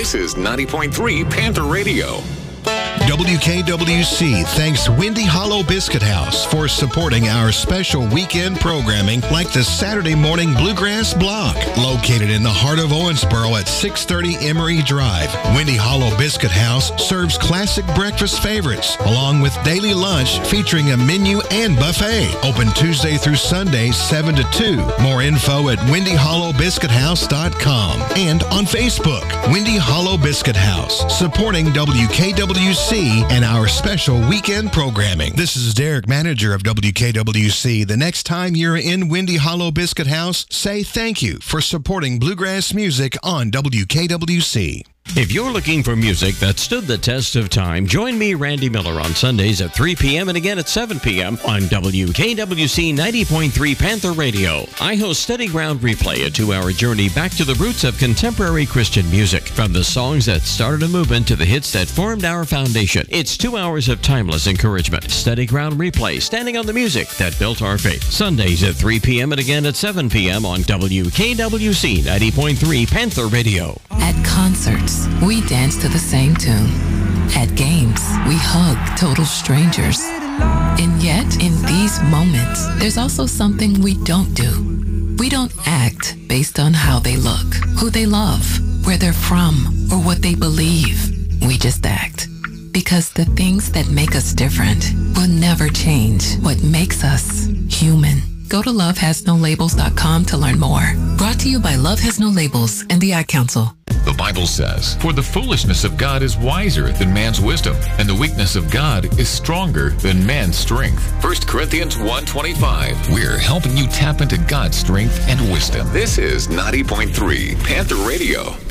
This is 90.3 Panther Radio. WKWC thanks Windy Hollow Biscuit House for supporting our special weekend programming like the Saturday Morning Bluegrass Block. Located in the heart of Owensboro at 630 Emery Drive, Windy Hollow Biscuit House serves classic breakfast favorites along with daily lunch featuring a menu and buffet. Open Tuesday through Sunday, 7 to 2. More info at windyhollowbiscuithouse.com and on Facebook, Windy Hollow Biscuit House, supporting WKWC and our special weekend programming. This is Derek, manager of WKWC. The next time you're in Windy Hollow Biscuit House, say thank you for supporting bluegrass music on WKWC. If you're looking for music that stood the test of time, join me, Randy Miller, on Sundays at 3 p.m. and again at 7 p.m. on WKWC 90.3 Panther Radio. I host Steady Ground Replay, a 2-hour journey back to the roots of contemporary Christian music. From the songs that started a movement to the hits that formed our foundation, it's 2 hours of timeless encouragement. Steady Ground Replay, standing on the music that built our faith. Sundays at 3 p.m. and again at 7 p.m. on WKWC 90.3 Panther Radio. At concerts, we dance to the same tune. At games, we hug total strangers. And yet, in these moments, there's also something we don't do. We don't act based on how they look, who they love, where they're from, or what they believe. We just act. Because the things that make us different will never change what makes us human. Go to lovehasnolabels.com to learn more. Brought to you by Love Has No Labels and the Ad Council. The Bible says, "For the foolishness of God is wiser than man's wisdom, and the weakness of God is stronger than man's strength." 1 Corinthians 1:25. We're helping you tap into God's strength and wisdom. This is 90.3 Panther Radio.